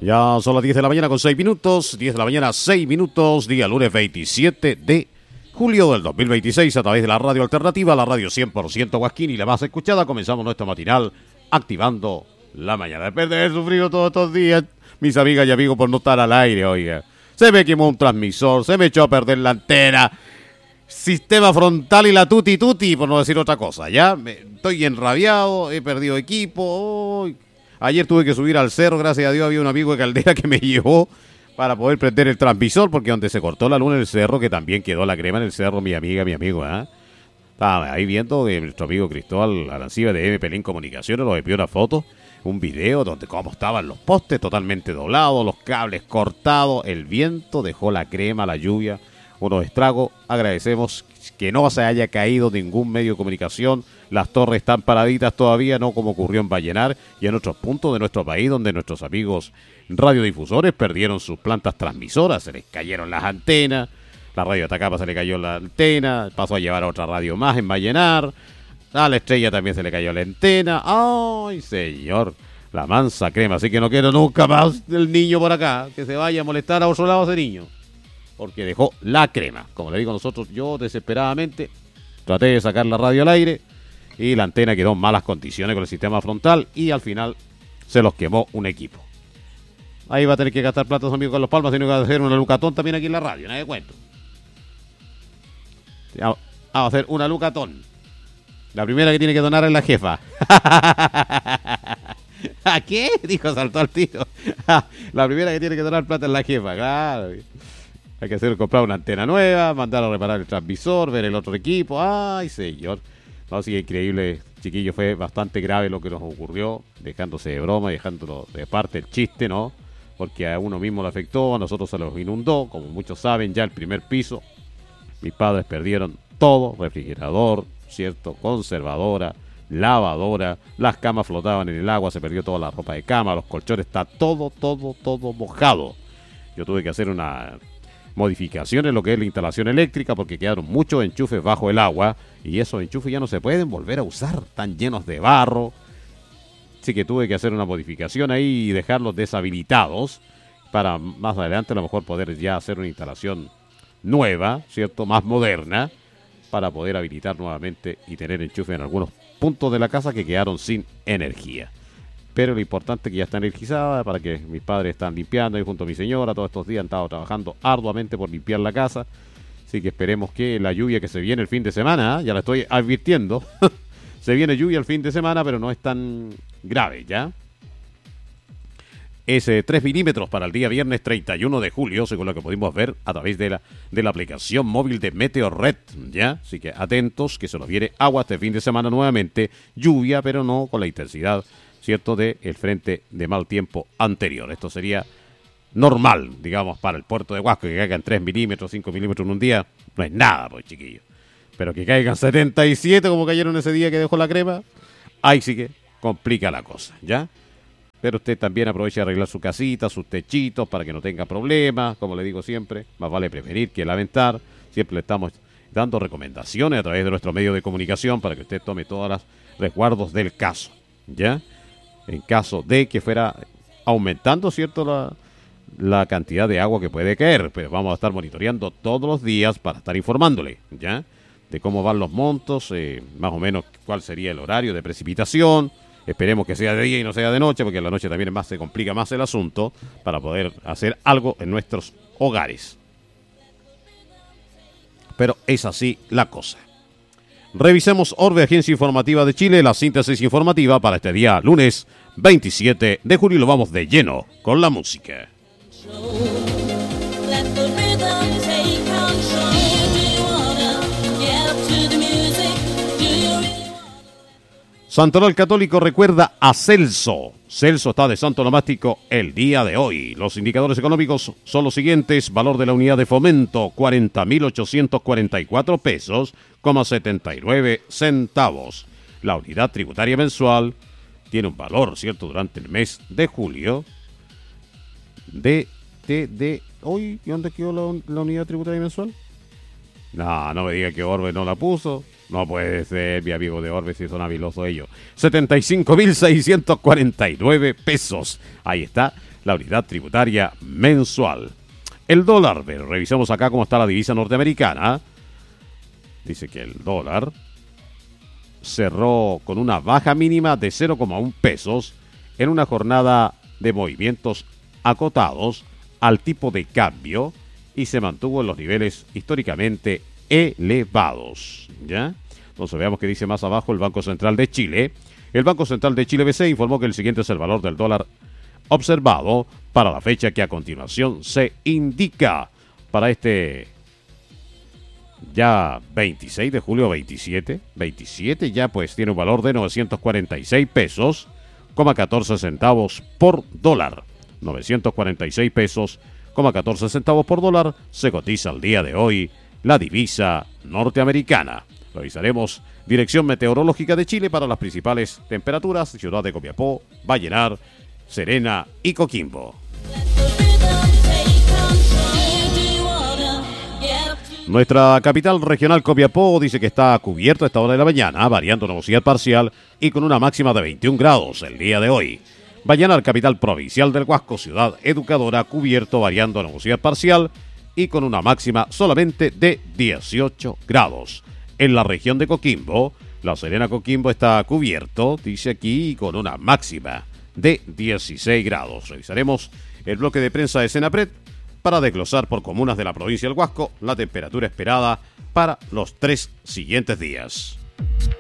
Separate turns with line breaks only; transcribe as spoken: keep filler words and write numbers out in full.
Ya son las diez de la mañana con seis minutos, diez de la mañana, seis minutos, día lunes veintisiete de julio del dos mil veintiséis, a través de la radio alternativa, la radio cien por ciento Huasquín y la más escuchada. Comenzamos nuestro matinal activando la mañana. Después de haber sufrido todos estos días, mis amigas y amigos, por no estar al aire, oiga. Se me quemó un transmisor, se me echó a perder la antena, sistema frontal y la tuti tuti, por no decir otra cosa. Ya me, estoy enrabiado, he perdido equipo. Oh, ayer tuve que subir al cerro, gracias a Dios había un amigo de Caldera que me llevó para poder prender el transmisor, porque donde se cortó la luz en el cerro, que también quedó la crema en el cerro, mi amiga, mi amigo, ¿eh? Estaba ahí viendo que nuestro amigo Cristóbal Arancibia de M P L I N Comunicaciones nos envió una foto, un video donde cómo estaban los postes totalmente doblados, los cables cortados, el viento dejó la crema, la lluvia, unos estragos. Agradecemos que no se haya caído ningún medio de comunicación, las torres están paraditas todavía, no como ocurrió en Vallenar y en otros puntos de nuestro país donde nuestros amigos radiodifusores perdieron sus plantas transmisoras, se les cayeron las antenas, la radio de Atacama se le cayó la antena, pasó a llevar a otra radio más en Vallenar, a la Estrella también se le cayó la antena. ¡Ay, señor! La mansa crema, así que no quiero nunca más el niño por acá, que se vaya a molestar a otro lado ese niño, porque dejó la crema. Como le digo nosotros, yo desesperadamente traté de sacar la radio al aire y la antena quedó en malas condiciones con el sistema frontal y al final se los quemó un equipo. Ahí va a tener que gastar plata, amigos, con los Palmas, sino que va a hacer una lucatón también aquí en la radio, nadie cuento. Vamos a hacer una lucatón. La primera que tiene que donar es la jefa. ¿A qué? Dijo, saltó al tiro. La primera que tiene que donar plata es la jefa, claro. Hay que hacer comprar una antena nueva, mandar a reparar el transmisor, ver el otro equipo. Ay, señor. No, sí, increíble, chiquillo, fue bastante grave lo que nos ocurrió, dejándose de broma, dejándolo de parte el chiste, ¿no? Porque a uno mismo lo afectó, a nosotros se los inundó, como muchos saben, ya el primer piso. Mis padres perdieron todo, refrigerador, ¿cierto? Conservadora, lavadora, las camas flotaban en el agua, se perdió toda la ropa de cama, los colchones, está todo, todo, todo mojado. Yo tuve que hacer una modificación en lo que es la instalación eléctrica porque quedaron muchos enchufes bajo el agua y esos enchufes ya no se pueden volver a usar, están llenos de barro. Así que tuve que hacer una modificación ahí y dejarlos deshabilitados para más adelante a lo mejor poder ya hacer una instalación nueva, ¿cierto? Más moderna, para poder habilitar nuevamente y tener enchufe en algunos puntos de la casa que quedaron sin energía. Pero lo importante es que ya está energizada, para que mis padres están limpiando ahí junto a mi señora, todos estos días han estado trabajando arduamente por limpiar la casa, así que esperemos que la lluvia que se viene el fin de semana, ¿eh? Ya la estoy advirtiendo, se viene lluvia el fin de semana, pero no es tan grave, ¿ya? Es eh, tres milímetros para el día viernes treinta y uno de julio, según lo que pudimos ver a través de la, de la aplicación móvil de Meteorred, ¿ya? Así que atentos, que se nos viene agua este fin de semana nuevamente, lluvia, pero no con la intensidad, ¿cierto?, del frente de mal tiempo anterior. Esto sería normal, digamos, para el puerto de Huasco, que caigan tres milímetros, cinco milímetros en un día, no es nada, pues, chiquillos. Pero que caigan setenta y siete como cayeron ese día que dejó la crema, ahí sí que complica la cosa, ¿ya? Pero usted también aproveche de arreglar su casita, sus techitos, para que no tenga problemas, como le digo siempre, más vale prevenir que lamentar. Siempre le estamos dando recomendaciones a través de nuestro medio de comunicación para que usted tome todos los resguardos del caso, ¿ya? En caso de que fuera aumentando, ¿cierto?, la, la cantidad de agua que puede caer, pero vamos a estar monitoreando todos los días para estar informándole, ¿ya?, de cómo van los montos, eh, más o menos cuál sería el horario de precipitación. Esperemos que sea de día y no sea de noche, porque en la noche también es más, se complica más el asunto para poder hacer algo en nuestros hogares. Pero es así la cosa. Revisemos Orbe, Agencia Informativa de Chile, la síntesis informativa para este día lunes veintisiete de julio. Lo vamos de lleno con la música. Santoral Católico recuerda a Celso. Celso está de santo nomástico el día de hoy. Los indicadores económicos son los siguientes. Valor de la unidad de fomento, cuarenta mil ochocientos cuarenta y cuatro pesos, coma setenta y nueve centavos. La unidad tributaria mensual tiene un valor, ¿cierto?, durante el mes de julio. De, de, de... ¿Hoy? ¿Y dónde quedó la, la unidad tributaria mensual? No, no me diga que Orbe no la puso. No puede ser, mi amigo de Orbe, si son habilosos ellos. setenta y cinco mil seiscientos cuarenta y nueve pesos. Ahí está la unidad tributaria mensual. El dólar, pero revisamos acá cómo está la divisa norteamericana. Dice que el dólar cerró con una baja mínima de cero coma uno pesos en una jornada de movimientos acotados al tipo de cambio y se mantuvo en los niveles históricamente elevados. ¿Ya? Entonces veamos qué dice más abajo el Banco Central de Chile. El Banco Central de Chile B C informó que el siguiente es el valor del dólar observado para la fecha que a continuación se indica. Para este ya veintiséis de julio, veintisiete, veintisiete ya pues tiene un valor de novecientos cuarenta y seis pesos, coma catorce centavos por dólar. novecientos cuarenta y seis pesos, coma catorce centavos por dólar se cotiza el día de hoy la divisa norteamericana. Revisaremos dirección meteorológica de Chile para las principales temperaturas: ciudad de Copiapó, Vallenar, Serena y Coquimbo. Nuestra capital regional Copiapó dice que está cubierto a esta hora de la mañana, variando nubosidad parcial y con una máxima de veintiún grados el día de hoy. Vallenar, capital provincial del Huasco, ciudad educadora, cubierto, variando nubosidad parcial y con una máxima solamente de dieciocho grados. En la región de Coquimbo, la Serena Coquimbo está cubierto, dice aquí, con una máxima de dieciséis grados. Revisaremos el bloque de prensa de Senapred para desglosar por comunas de la provincia del Huasco la temperatura esperada para los tres siguientes días.